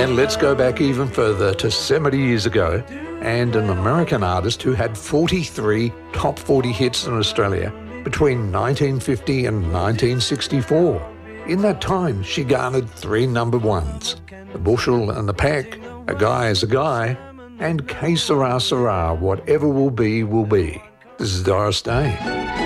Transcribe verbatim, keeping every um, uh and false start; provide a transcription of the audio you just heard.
And let's go back even further to seventy years ago and an American artist who had forty-three top forty hits in Australia between nineteen fifty and nineteen sixty-four. In that time, she garnered three number ones: The Bushel and the Peck, A Guy is a Guy, and Que Sera Sera, Whatever Will Be, Will Be. This is Doris Day.